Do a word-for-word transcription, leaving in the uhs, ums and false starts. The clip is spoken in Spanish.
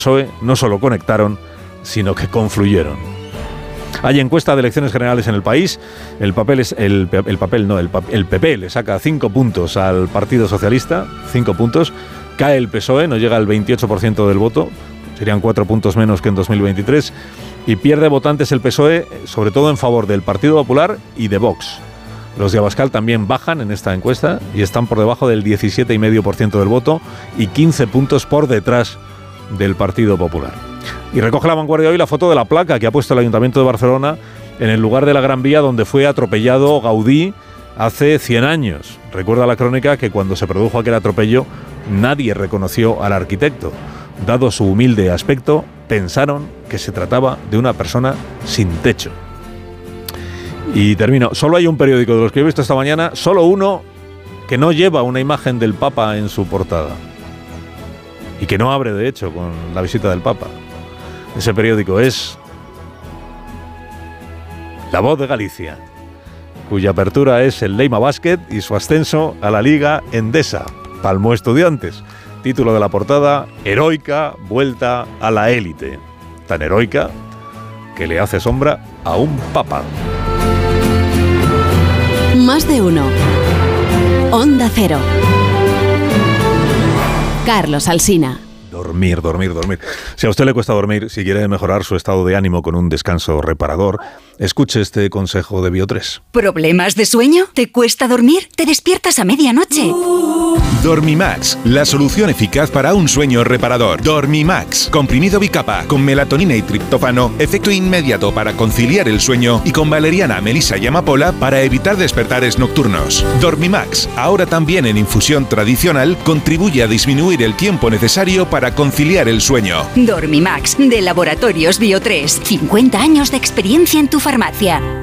P S O E no solo conectaron, sino que confluyeron. Hay encuesta de elecciones generales en el país. El papel es el, el papel no, el, el P P le saca cinco puntos al Partido Socialista, cinco puntos. Cae el P S O E, no llega al veintiocho por ciento del voto, serían cuatro puntos menos que en dos mil veintitrés. Y pierde votantes el P S O E, sobre todo en favor del Partido Popular y de Vox. Los de Abascal también bajan en esta encuesta y están por debajo del diecisiete coma cinco por ciento del voto y quince puntos por detrás del Partido Popular. Y recoge La Vanguardia hoy la foto de la placa que ha puesto el Ayuntamiento de Barcelona en el lugar de la Gran Vía donde fue atropellado Gaudí hace cien años. Recuerda la crónica que cuando se produjo aquel atropello nadie reconoció al arquitecto. Dado su humilde aspecto, pensaron que se trataba de una persona sin techo. Y termino. Solo hay un periódico de los que he visto esta mañana, solo uno, que no lleva una imagen del Papa en su portada. Y que no abre, de hecho, con la visita del Papa. Ese periódico es La Voz de Galicia, cuya apertura es el Leima Basket y su ascenso a la Liga Endesa. Palmó Estudiantes. Título de la portada: Heroica vuelta a la élite. Tan heroica que le hace sombra a un papa. Más de uno. Onda Cero. Carlos Alsina. Dormir, dormir, dormir. Si a usted le cuesta dormir, si quiere mejorar su estado de ánimo con un descanso reparador, escuche este consejo de Biotres. ¿Problemas de sueño? ¿Te cuesta dormir? ¿Te despiertas a medianoche? Dormimax, la solución eficaz para un sueño reparador. Dormimax, comprimido bicapa, con melatonina y triptófano, efecto inmediato para conciliar el sueño y con valeriana, melisa y amapola para evitar despertares nocturnos. Dormimax, ahora también en infusión tradicional, contribuye a disminuir el tiempo necesario para conciliar el sueño. Dormimax, de Laboratorios Biotres. cincuenta años de experiencia en tu farmacia.